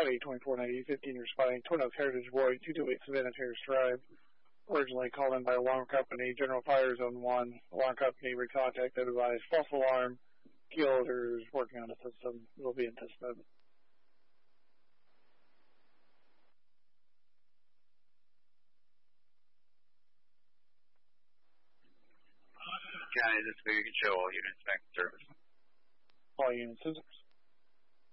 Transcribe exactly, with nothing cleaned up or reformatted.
County twenty-four ninety, fifteen responding, Twin Oaks Heritage Boy, two two eight Savannah Terrace Drive. Originally called in by alarm company, General Fire Zone one. Alarm company recontacted, advised false alarm. Key holder is working on the system. It will be in test mode. County, this is Big Control, units back in service. All units in service.